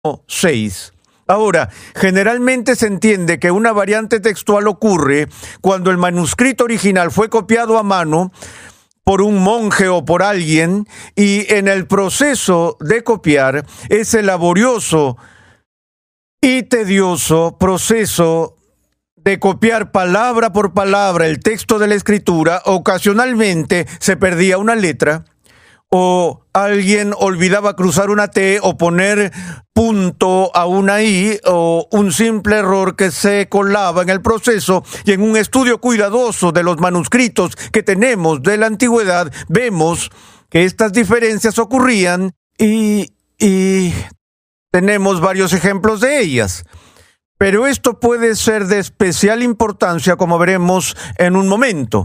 6. Ahora, generalmente se entiende que una variante textual ocurre cuando el manuscrito original fue copiado a mano por un monje o por alguien, y en el proceso de copiar, ese laborioso y tedioso proceso de copiar palabra por palabra el texto de la escritura, ocasionalmente se perdía una letra, o alguien olvidaba cruzar una T o poner punto a una I, o un simple error que se colaba en el proceso. Y en un estudio cuidadoso de los manuscritos que tenemos de la antigüedad, vemos que estas diferencias ocurrían y tenemos varios ejemplos de ellas. Pero esto puede ser de especial importancia, como veremos en un momento.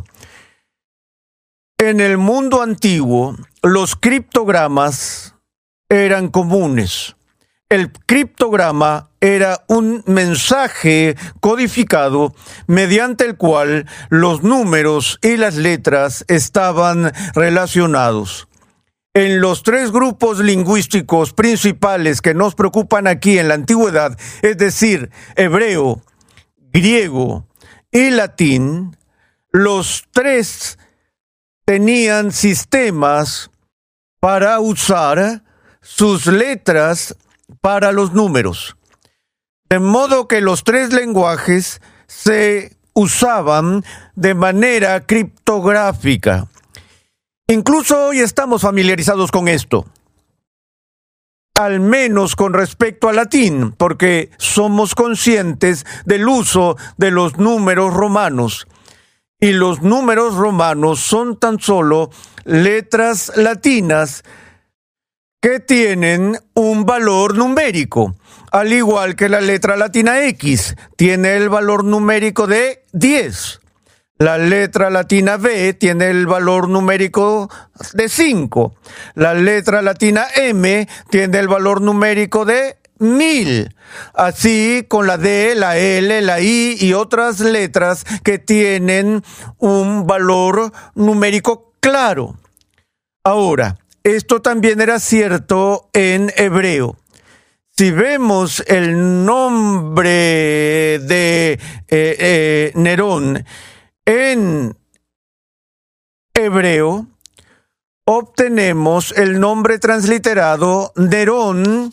En el mundo antiguo, los criptogramas eran comunes. El criptograma era un mensaje codificado mediante el cual los números y las letras estaban relacionados. En los tres grupos lingüísticos principales que nos preocupan aquí en la antigüedad, es decir, hebreo, griego y latín, los tres tenían sistemas para usar sus letras para los números. De modo que los tres lenguajes se usaban de manera criptográfica. Incluso hoy estamos familiarizados con esto, al menos con respecto al latín, porque somos conscientes del uso de los números romanos. Y los números romanos son tan solo letras latinas que tienen un valor numérico, al igual que la letra latina X tiene el valor numérico de 10. La letra latina B tiene el valor numérico de 5. La letra latina M tiene el valor numérico de 1000. Así con la D, la L, la I y otras letras que tienen un valor numérico claro. Ahora, esto también era cierto en hebreo. Si vemos el nombre de Nerón en hebreo, obtenemos el nombre transliterado Nerón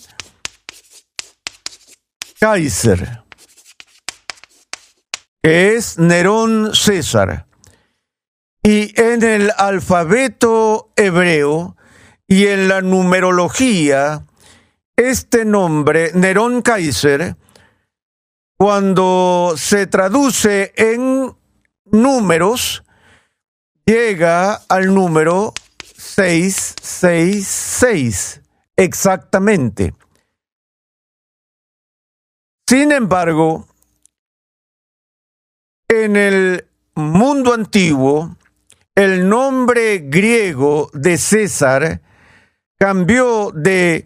Kaiser, que es Nerón César. Y en el alfabeto hebreo y en la numerología, este nombre, Nerón Kaiser, cuando se traduce en números, llega al número 666, exactamente. Sin embargo, en el mundo antiguo, el nombre griego de César cambió de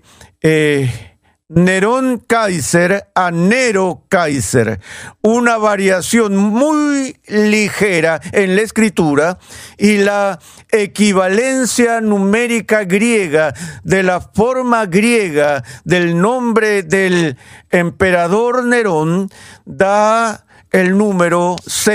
Nerón Kaiser a Nero Kaiser, una variación muy ligera en la escritura, y la equivalencia numérica griega de la forma griega del nombre del emperador Nerón da el número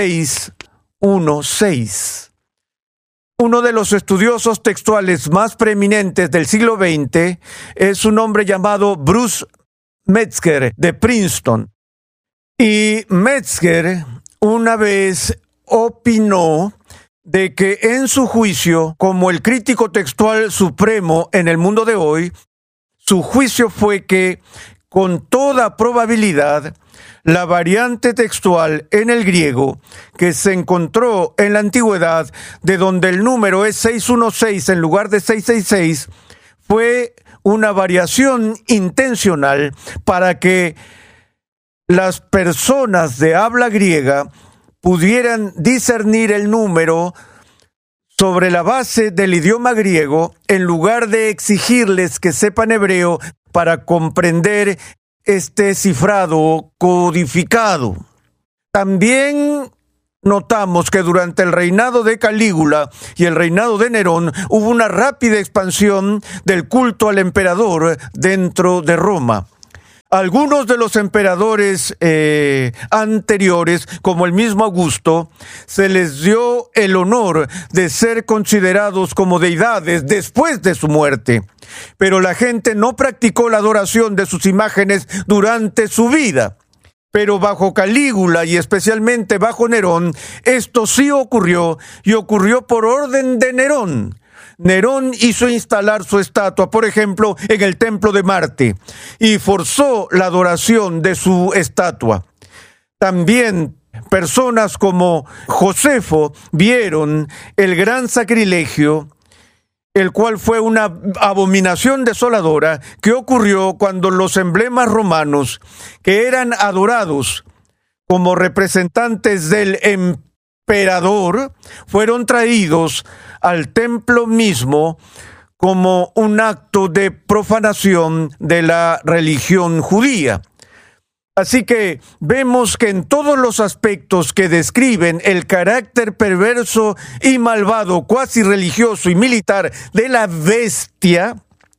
616. Uno de los estudiosos textuales más preeminentes del siglo XX es un hombre llamado Bruce Metzger de Princeton. Y Metzger una vez opinó de que en su juicio, como el crítico textual supremo en el mundo de hoy, su juicio fue que, con toda probabilidad, la variante textual en el griego que se encontró en la antigüedad, de donde el número es 616 en lugar de 666, fue una variación intencional para que las personas de habla griega pudieran discernir el número sobre la base del idioma griego, en lugar de exigirles que sepan hebreo para comprender este cifrado codificado. También notamos que durante el reinado de Calígula y el reinado de Nerón hubo una rápida expansión del culto al emperador dentro de Roma. Algunos de los emperadores anteriores, como el mismo Augusto, se les dio el honor de ser considerados como deidades después de su muerte. Pero la gente no practicó la adoración de sus imágenes durante su vida. Pero bajo Calígula y especialmente bajo Nerón, esto sí ocurrió, y ocurrió por orden de Nerón. Nerón hizo instalar su estatua, por ejemplo, en el templo de Marte, y forzó la adoración de su estatua. También personas como Josefo vieron el gran sacrilegio, el cual fue una abominación desoladora que ocurrió cuando los emblemas romanos, que eran adorados como representantes del emperador, fueron traídos al templo mismo como un acto de profanación de la religión judía. Así que vemos que en todos los aspectos que describen el carácter perverso y malvado, cuasi religioso y militar de la bestia,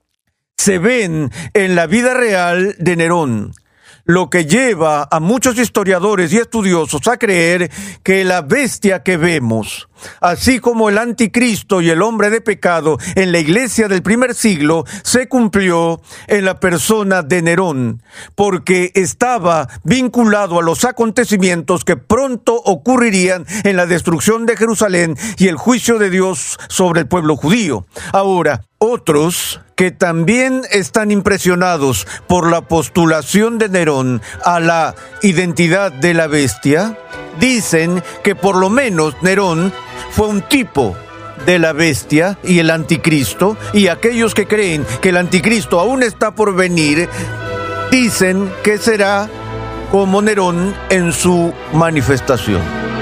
se ven en la vida real de Nerón. Lo que lleva a muchos historiadores y estudiosos a creer que la bestia que vemos, así como el anticristo y el hombre de pecado en la iglesia del primer siglo, se cumplió en la persona de Nerón, porque estaba vinculado a los acontecimientos que pronto ocurrirían en la destrucción de Jerusalén y el juicio de Dios sobre el pueblo judío. Ahora, otros que también están impresionados por la postulación de Nerón a la identidad de la bestia, dicen que por lo menos Nerón fue un tipo de la bestia y el anticristo, y aquellos que creen que el anticristo aún está por venir, dicen que será como Nerón en su manifestación.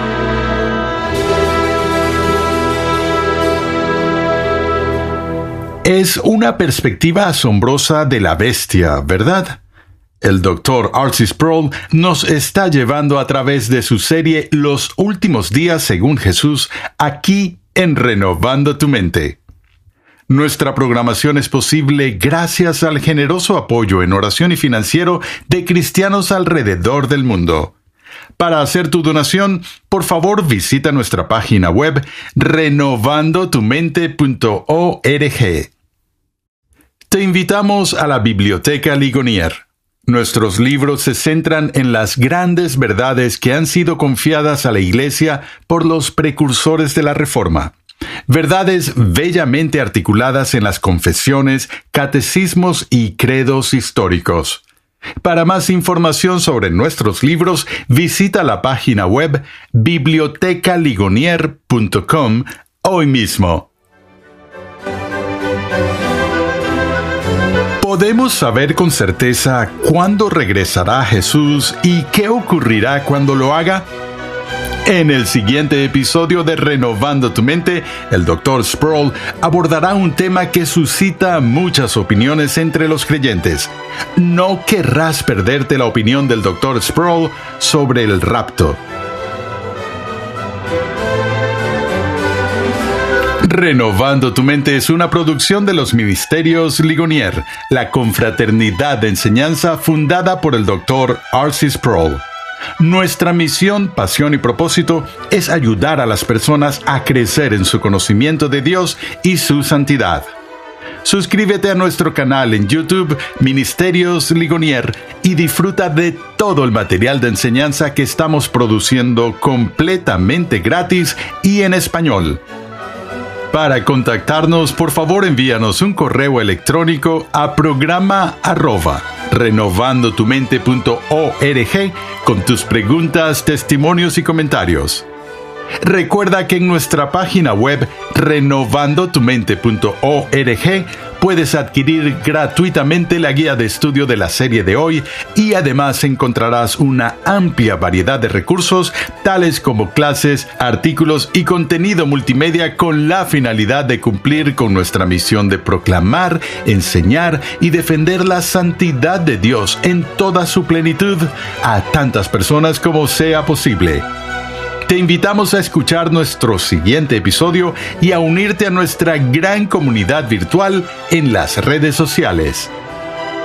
Es una perspectiva asombrosa de la bestia, ¿verdad? El Dr. R.C. Sproul nos está llevando a través de su serie Los Últimos Días según Jesús, aquí en Renovando tu Mente. Nuestra programación es posible gracias al generoso apoyo en oración y financiero de cristianos alrededor del mundo. Para hacer tu donación, por favor visita nuestra página web renovandotumente.org. Te invitamos a la Biblioteca Ligonier. Nuestros libros se centran en las grandes verdades que han sido confiadas a la Iglesia por los precursores de la Reforma. Verdades bellamente articuladas en las confesiones, catecismos y credos históricos. Para más información sobre nuestros libros, visita la página web bibliotecaligonier.com hoy mismo. ¿Podemos saber con certeza cuándo regresará Jesús y qué ocurrirá cuando lo haga? En el siguiente episodio de Renovando tu Mente, el Dr. Sproul abordará un tema que suscita muchas opiniones entre los creyentes. No querrás perderte la opinión del Dr. Sproul sobre el rapto. Renovando tu Mente es una producción de los Ministerios Ligonier, la confraternidad de enseñanza fundada por el Dr. R.C. Sproul. Nuestra misión, pasión y propósito es ayudar a las personas a crecer en su conocimiento de Dios y su santidad. Suscríbete a nuestro canal en YouTube, Ministerios Ligonier, y disfruta de todo el material de enseñanza que estamos produciendo completamente gratis y en español. Para contactarnos, por favor envíanos un correo electrónico a programa@renovandotumente.org con tus preguntas, testimonios y comentarios. Recuerda que en nuestra página web renovandotumente.org puedes adquirir gratuitamente la guía de estudio de la serie de hoy y además encontrarás una amplia variedad de recursos tales como clases, artículos y contenido multimedia con la finalidad de cumplir con nuestra misión de proclamar, enseñar y defender la santidad de Dios en toda su plenitud a tantas personas como sea posible. Te invitamos a escuchar nuestro siguiente episodio y a unirte a nuestra gran comunidad virtual en las redes sociales.